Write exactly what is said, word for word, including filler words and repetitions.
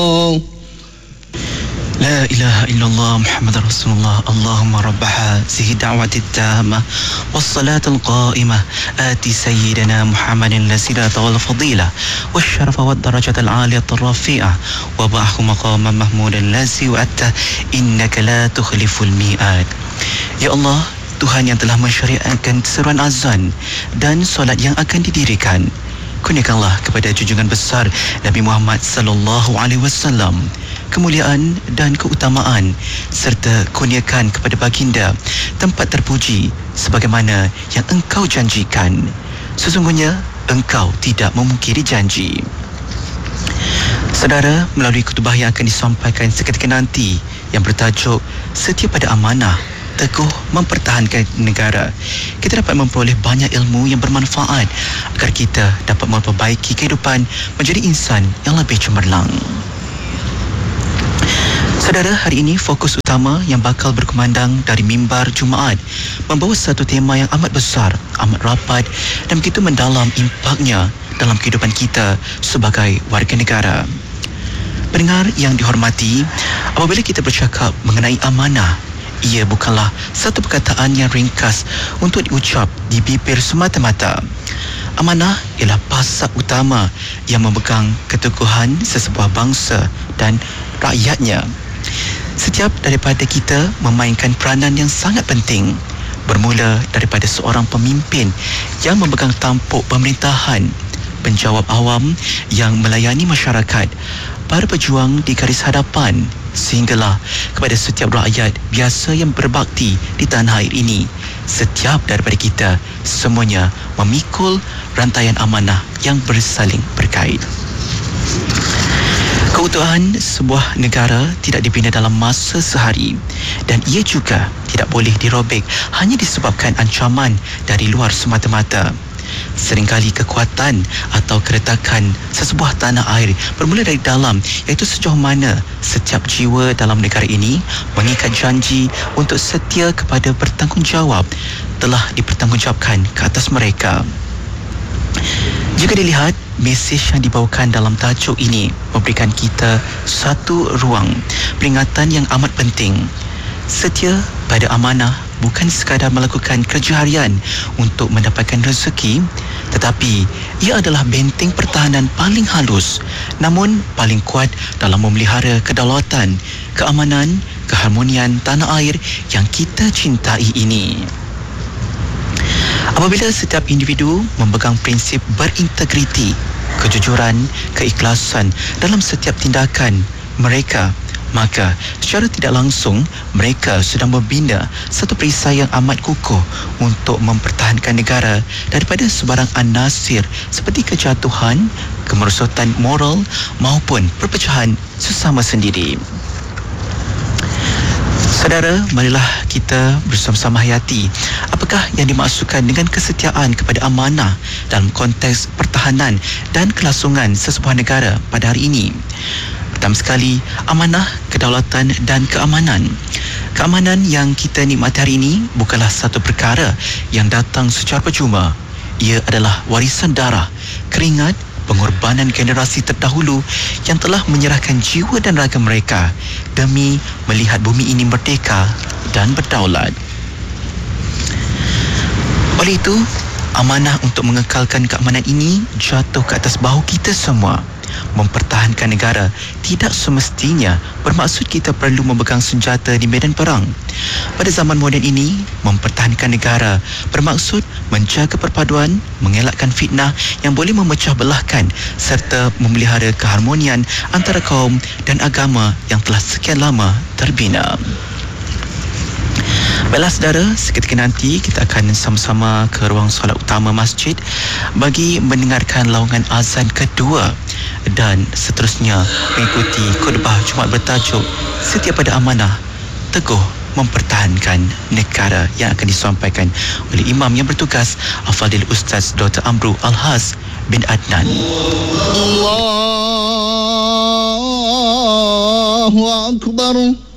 لا إله إلا الله محمد رسول الله اللهم رب هذه الدعوة التامة والصلاة القائمة آت سيدنا محمد الوسيلة والفضيلة والشرف والدرجة العالية الرفيعة وبعثه مقاما محمودا الذي وعدته إنك لا تخلف الميعاد. Ya Allah, Tuhan yang telah mensyariatkan seruan azan dan solat yang akan didirikan, kurniakanlah kepada junjungan besar Nabi Muhammad sallallahu alaihi wasallam kemuliaan dan keutamaan, serta kurniakan kepada baginda tempat terpuji sebagaimana yang engkau janjikan. Sesungguhnya engkau tidak memungkiri janji. Saudara, melalui khutbah yang akan disampaikan seketika nanti yang bertajuk Setia pada Amanah, teguh mempertahankan negara, kita dapat memperoleh banyak ilmu yang bermanfaat agar kita dapat memperbaiki kehidupan menjadi insan yang lebih cemerlang. Saudara, hari ini fokus utama yang bakal berkumandang dari mimbar Jumaat membawa satu tema yang amat besar, amat rapat dan begitu mendalam impaknya dalam kehidupan kita sebagai warga negara. Pendengar yang dihormati, apabila kita bercakap mengenai amanah, ia bukanlah satu perkataan yang ringkas untuk diucap di bibir semata-mata. Amanah ialah pasak utama yang memegang keteguhan sesebuah bangsa dan rakyatnya. Setiap daripada kita memainkan peranan yang sangat penting, bermula daripada seorang pemimpin yang memegang tampuk pemerintahan, penjawab awam yang melayani masyarakat, para pejuang di garis hadapan, sehinggalah kepada setiap rakyat biasa yang berbakti di tanah air ini. Setiap daripada kita semuanya memikul rantaian amanah yang bersaling berkait. Keutuhan sebuah negara tidak dibina dalam masa sehari, dan ia juga tidak boleh dirobek hanya disebabkan ancaman dari luar semata-mata. Seringkali kekuatan atau keretakan sesebuah tanah air bermula dari dalam, iaitu sejauh mana setiap jiwa dalam negara ini mengikat janji untuk setia kepada bertanggungjawab telah dipertanggungjawabkan ke atas mereka. Jika dilihat, mesej yang dibawakan dalam tajuk ini memberikan kita satu ruang peringatan yang amat penting. Setia pada amanah bukan sekadar melakukan kerja harian untuk mendapatkan rezeki, tetapi ia adalah benteng pertahanan paling halus namun paling kuat dalam memelihara kedaulatan, keamanan, keharmonian tanah air yang kita cintai ini. Apabila setiap individu memegang prinsip berintegriti, kejujuran, keikhlasan dalam setiap tindakan mereka, maka secara tidak langsung mereka sedang membina satu perisai yang amat kukuh untuk mempertahankan negara daripada sebarang anasir seperti kejatuhan, kemerosotan moral maupun perpecahan sesama sendiri. Saudara, marilah kita bersama-sama hayati apakah yang dimaksudkan dengan kesetiaan kepada amanah dalam konteks pertahanan dan kelangsungan sesebuah negara pada hari ini. Pertama sekali, amanah, kedaulatan dan keamanan. Keamanan yang kita nikmati hari ini bukanlah satu perkara yang datang secara percuma. Ia adalah warisan darah, keringat, pengorbanan generasi terdahulu yang telah menyerahkan jiwa dan raga mereka demi melihat bumi ini merdeka dan berdaulat. Oleh itu, amanah untuk mengekalkan keamanan ini jatuh ke atas bahu kita semua. Mempertahankan negara tidak semestinya bermaksud kita perlu memegang senjata di medan perang. Pada zaman moden ini, mempertahankan negara bermaksud menjaga perpaduan, mengelakkan fitnah yang boleh memecah belahkan serta memelihara keharmonian antara kaum dan agama yang telah sekian lama terbina. Baiklah saudara, seketika nanti kita akan sama-sama ke ruang solat utama masjid bagi mendengarkan laungan azan kedua dan seterusnya mengikuti khutbah Jumaat bertajuk Setia pada Amanah, Teguh Mempertahankan Negara yang akan disampaikan oleh Imam yang bertugas Al-Fadil Ustaz Doktor Amru Al-Haz bin Adnan. Allahu Akbar.